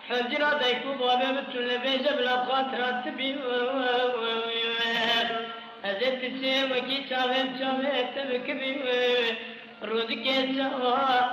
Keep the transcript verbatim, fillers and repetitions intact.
حجرة ديكو بابا بتول بيجا بلا خاطرات بي أزت سي وكي شاوم شاوم تبك بي رودك سوا